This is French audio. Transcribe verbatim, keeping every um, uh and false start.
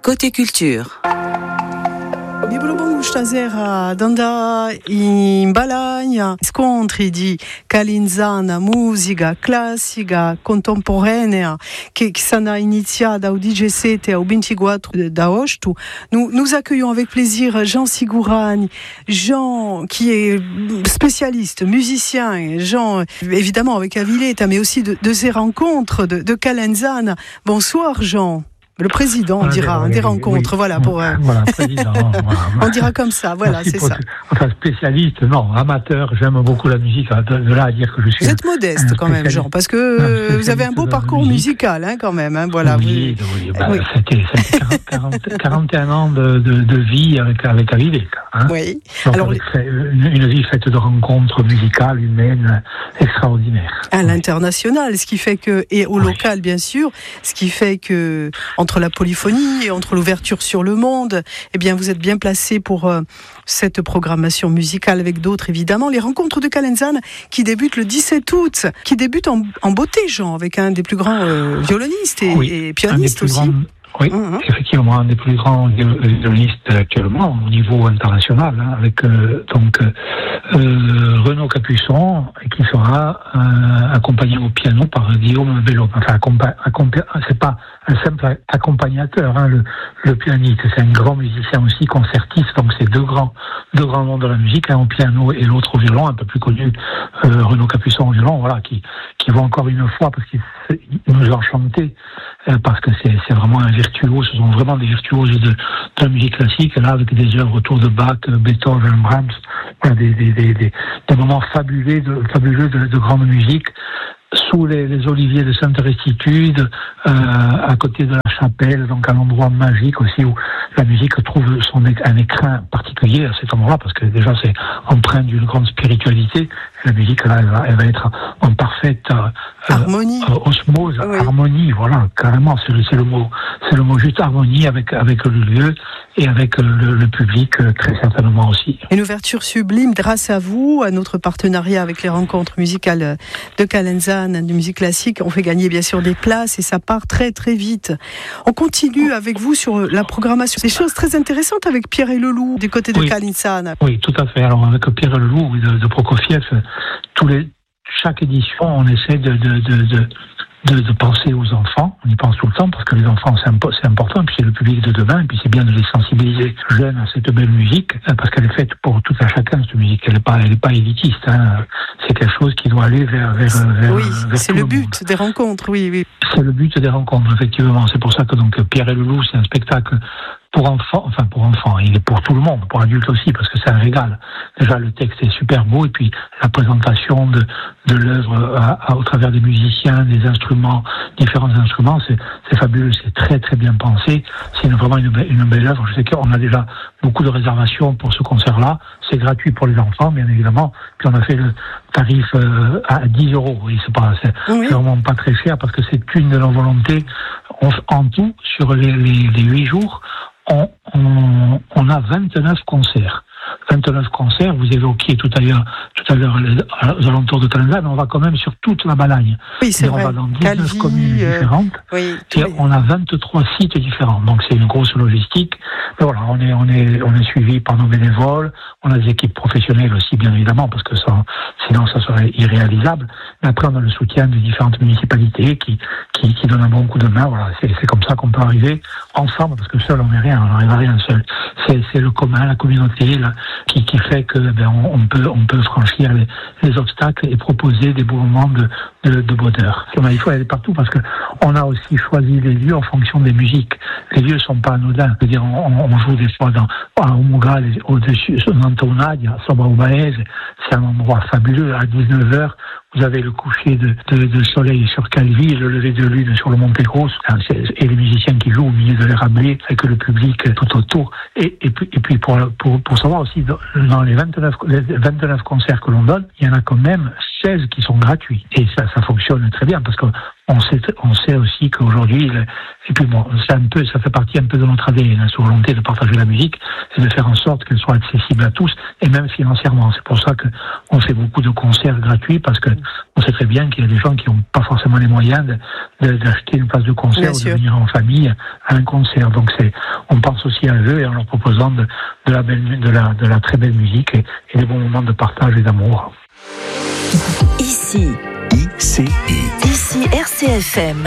Côté culture. Bibelobon stasera danda in Balagna scontri di Calenzana, musica classica contemporanea che, che s'ana iniziata au diciassette au ventiquattro d'agosto. Nous, nous accueillons avec plaisir Jean Sigourani, Jean qui est spécialiste, musicien, Jean évidemment avec Avileta, mais aussi de, de ces rencontres de, de Calenzana. Bonsoir Jean. Le président, on dira, oui, des rencontres, oui, voilà, pour... Euh... Voilà, président, voilà. On dira comme ça, voilà, merci c'est ça. Enfin, spécialiste, non, amateur, j'aime beaucoup la musique, de là à dire que je suis... Vous êtes modeste quand même, Jean, parce que vous avez un beau parcours musical, hein, quand même, hein, voilà. Oui, vous... oui, bah, oui. C'était, c'était quarante, quarante et un ans de, de, de vie avec, avec Avileta, hein. Oui. Donc, alors, avec une, une vie faite de rencontres musicales, humaines, extraordinaires. À l'international, ce qui fait que, et au oui. local, bien sûr, ce qui fait que... entre la polyphonie et entre l'ouverture sur le monde, eh bien, vous êtes bien placé pour euh, cette programmation musicale avec d'autres, évidemment. Les rencontres de Calenzana qui débutent le dix-sept août, qui débutent en, en beauté, Jean, avec un des plus grands euh, violonistes et, oui, et pianistes aussi. Grands... Oui, mmh. effectivement, un des plus grands violonistes actuellement au niveau international, hein, avec euh, donc euh, Renaud Capuçon, qui sera euh, accompagné au piano par Guillaume Bello. Enfin, accompa- accompa- c'est pas un simple accompagnateur, hein, le, le pianiste, c'est un grand musicien aussi, concertiste. Donc c'est deux grands, deux grands noms de la musique, un au piano et l'autre au violon, un peu plus connu, euh, Renaud Capuçon au violon, voilà, qui qui vont encore une fois parce qu'il nous ont chanté, euh, parce que c'est c'est vraiment un virtuose, ce sont vraiment des virtuoses de, de la musique classique, là, avec des œuvres autour de Bach, Beethoven, Brahms, voilà, des, des, des, des, des moments fabuleux de, fabuleux de, de grande musique, sous les, les oliviers de Sainte-Restitude, euh, à côté de la chapelle, donc un endroit magique aussi où la musique trouve son un écrin particulier à cet endroit, parce que déjà c'est empreint d'une grande spiritualité. La musique, là, elle va, elle va être en parfaite euh, harmonie, euh, osmose, oui. harmonie, voilà, carrément, c'est, c'est le mot, c'est le mot juste, harmonie avec avec le lieu et avec le, le public, très certainement aussi. Une ouverture sublime grâce à vous, à notre partenariat avec les rencontres musicales de Calenzana, de musique classique. On fait gagner bien sûr des places et ça part très très vite. On continue avec vous sur la programmation. Des choses très intéressantes avec Pierre et Leloup du côté de oui. Calenzana. Oui, tout à fait. Alors avec Pierre et Leloup de, de Prokofiev, tous les, chaque édition, on essaie de, de, de, de De, de penser aux enfants, on y pense tout le temps parce que les enfants c'est, impo- c'est important, et puis c'est le public de demain, et puis c'est bien de les sensibiliser jeunes à cette belle musique, parce qu'elle est faite pour tout un chacun, cette musique, elle n'est pas, elle est pas élitiste, hein. C'est quelque chose qui doit aller vers, vers, vers, oui, vers c'est tout le, le but monde. Des rencontres, oui, oui. C'est le but des rencontres, effectivement, c'est pour ça que donc Pierre et Leloup, c'est un spectacle pour enfants, enfin pour enfants, il est pour tout le monde, pour adultes aussi, parce que c'est un régal. Déjà, le texte est super beau, et puis la présentation de, de l'œuvre à, à, au travers des musiciens, des instruments, différents instruments, c'est, c'est fabuleux, c'est très très bien pensé, c'est une, vraiment une, une belle œuvre. Je sais qu'on a déjà beaucoup de réservations pour ce concert-là, c'est gratuit pour les enfants, bien évidemment, puis on a fait le tarif euh, à dix euros, oui, c'est, pas, c'est, oui. c'est vraiment pas très cher, parce que c'est une de nos volontés. On, en tout, sur les, les, les huit jours, On, on, on a vingt-neuf concerts. vingt-neuf concerts, vous évoquiez tout à l'heure, tout à l'heure aux alentours de Calenzana, mais on va quand même sur toute la Balagne. Oui, c'est et vrai. On va dans dix-neuf Calvi, communes euh, différentes. Oui, et oui. On a vingt-trois sites différents. Donc c'est une grosse logistique. Mais voilà, on est, on est, on est suivi par nos bénévoles. On a des équipes professionnelles aussi, bien évidemment, parce que ça, sinon ça serait irréalisable. Mais après, on a le soutien des différentes municipalités qui, qui, qui donnent un bon coup de main. Voilà, c'est, c'est comme ça qu'on peut arriver ensemble, parce que seul on n'est rien, on n'arrive à rien seul. C'est, c'est le commun, la communauté, là, qui, qui fait que ben, on, on peut, on peut franchir les, les obstacles et proposer des beaux moments de, de, de bonheur. Il faut aller partout, parce que on a aussi choisi les lieux en fonction des musiques. Les lieux sont pas anodins. Je veux dire, on, on joue des fois dans à Omuga, au-dessus, dans Tonade, à Sobaubaez, c'est un endroit fabuleux. À dix-neuf heures, vous avez le coucher de, de, de soleil sur Calvi, le lever de lune sur le Monte Grosso, et les musiciens qui jouent au milieu de l'air ablé, avec le public tout autour. Et, et puis, et puis pour, pour, pour savoir aussi, dans les vingt-neuf, les vingt-neuf concerts que l'on donne, il y en a quand même seize qui sont gratuits. Et ça, ça fonctionne très bien, parce que on sait, on sait aussi qu'aujourd'hui, et puis bon, c'est un peu, ça fait partie un peu de notre A D N, hein, cette volonté de partager la musique et de faire en sorte qu'elle soit accessible à tous, et même financièrement. C'est pour ça que on fait beaucoup de concerts gratuits, parce que on sait très bien qu'il y a des gens qui n'ont pas forcément les moyens de, de, d'acheter une place de concert Bien ou sûr. de venir en famille à un concert. Donc c'est, on pense aussi à eux et en leur proposant de, de la belle, de la, de la très belle musique et, et des bons moments de partage et d'amour. Ici, I C I. ici R C F M.